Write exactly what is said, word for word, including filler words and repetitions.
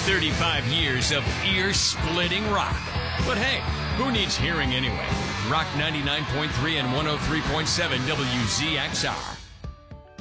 thirty-five years of ear-splitting rock. But hey, who needs hearing anyway? Rock ninety-nine point three and one oh three point seven W Z X R.